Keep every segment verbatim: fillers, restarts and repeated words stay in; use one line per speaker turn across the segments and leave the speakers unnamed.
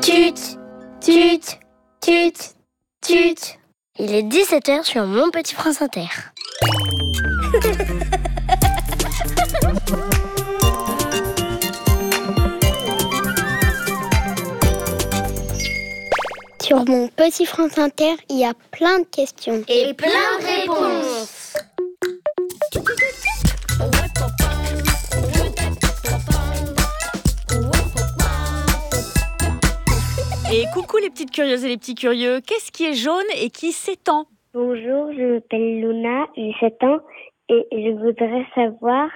Tut, tut, tut, tut. Il est dix-sept heures sur Mon Petit France Inter. Sur Mon Petit France Inter, il y a plein de questions.
Et plein de réponses.
Et coucou les petites curieuses et les petits curieux, qu'est-ce qui est jaune et qui s'étend ?
Bonjour, je m'appelle Luna, j'ai sept ans et je voudrais savoir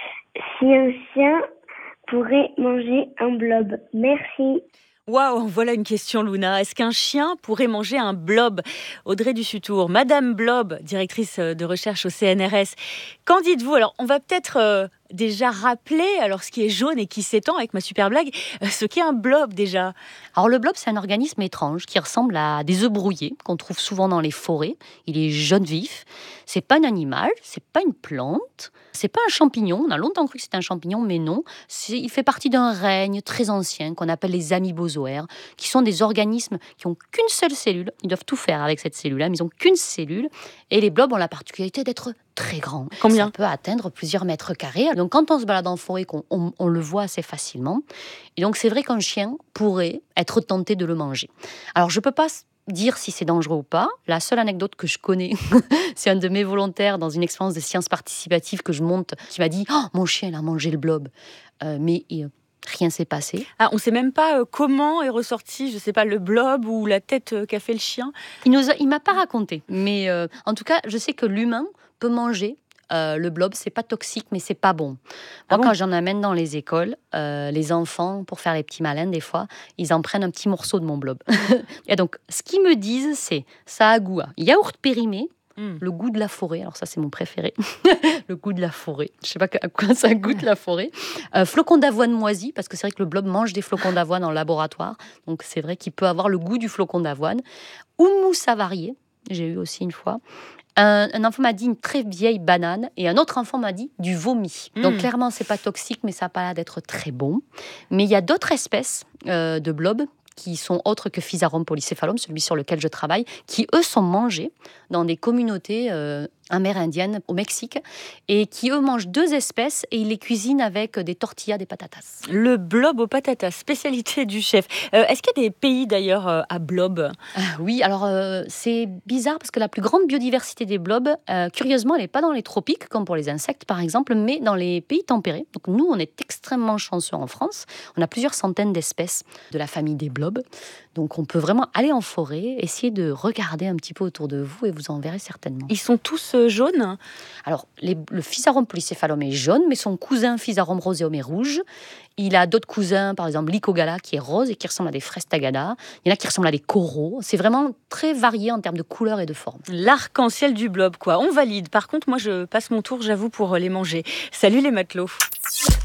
si un chien pourrait manger un blob. Merci.
Waouh, voilà une question Luna. Est-ce qu'un chien pourrait manger un blob ? Audrey Dussutour, Madame Blob, directrice de recherche au C N R S. Qu'en dites-vous ? Alors, on va peut-être euh, déjà rappeler alors ce qui est jaune et qui s'étend avec ma super blague, euh, ce qu'est un blob déjà.
Alors le blob, c'est un organisme étrange qui ressemble à des œufs brouillés qu'on trouve souvent dans les forêts. Il est jaune vif. C'est pas un animal, c'est pas une plante, c'est pas un champignon. On a longtemps cru que c'était un champignon, mais non. C'est, il fait partie d'un règne très ancien qu'on appelle les amoebozoaires, qui sont des organismes qui ont qu'une seule cellule. Ils doivent tout faire avec cette cellule-là, mais ils ont qu'une cellule. Et les blobs ont la particularité d'être très grands.
Combien ?
Ça peut atteindre plusieurs mètres carrés. Donc quand on se balade en forêt, on, on, on le voit assez facilement. Et donc c'est vrai qu'un chien pourrait être tenté de le manger. Alors je peux pas dire si c'est dangereux ou pas. La seule anecdote que je connais, c'est un de mes volontaires dans une expérience de sciences participatives que je monte, qui m'a dit « Oh, mon chien, il a mangé le blob euh, ». Mais euh, rien s'est passé.
Ah, on ne sait même pas euh, comment est ressorti, je ne sais pas, le blob ou la tête euh, qu'a fait le chien.
Il ne il m'a pas raconté. Mais euh, en tout cas, je sais que l'humain peut manger Euh, le blob, c'est pas toxique, mais c'est pas bon. Moi,
Ah bon
quand j'en amène dans les écoles, euh, les enfants, pour faire les petits malins, des fois, ils en prennent un petit morceau de mon blob. Et donc, ce qu'ils me disent, c'est ça a goût à yaourt périmé, mm. le goût de la forêt. Alors ça, c'est mon préféré. Le goût de la forêt. Je sais pas à quoi ça goûte la forêt. Euh, flocons d'avoine moisi, parce que c'est vrai que le blob mange des flocons d'avoine en laboratoire. Donc c'est vrai qu'il peut avoir le goût du flocon d'avoine. Houmous avarié, j'ai eu aussi une fois. Un, un enfant m'a dit une très vieille banane et un autre enfant m'a dit du vomi. Mmh. Donc clairement, c'est pas toxique, mais ça n'a pas l'air d'être très bon. Mais il y a d'autres espèces euh, de blobs qui sont autres que Physarum polycéphalum, celui sur lequel je travaille, qui eux sont mangés dans des communautés euh, amérindiennes au Mexique et qui eux mangent deux espèces et ils les cuisinent avec des tortillas, des patatas.
Le blob aux patatas, spécialité du chef. Euh, est-ce qu'il y a des pays d'ailleurs euh, à blob ?
Ah, Oui, alors euh, c'est bizarre parce que la plus grande biodiversité des blobs, euh, curieusement, elle n'est pas dans les tropiques, comme pour les insectes par exemple, mais dans les pays tempérés. Donc nous, on est extrêmement chanceux en France. On a plusieurs centaines d'espèces de la famille des blobs. Donc on peut vraiment aller en forêt, essayer de regarder un petit peu autour de vous et vous en verrez certainement.
Ils sont tous euh, jaunes ?
Alors les, le Physarum polycéphalum est jaune, mais son cousin Physarum roseum est rouge. Il a d'autres cousins, par exemple Lycogala qui est rose et qui ressemble à des fraises tagada. Il y en a qui ressemblent à des coraux. C'est vraiment très varié en termes de couleur et de forme.
L'arc-en-ciel du blob, quoi. On valide. Par contre, moi, je passe mon tour, j'avoue, pour les manger. Salut les matelots.